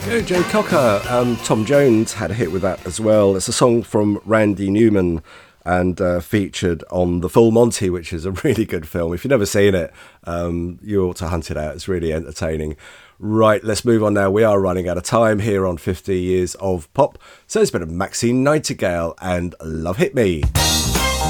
Joe Cocker. Tom Jones had a hit with that as well. It's a song from Randy Newman and featured on The Full Monty, which is a really good film. If you've never seen it, you ought to hunt it out. It's really entertaining. Right, let's move on now. We are running out of time here on 50 Years of Pop. So it's been a Maxine Nightingale and Love Hit Me.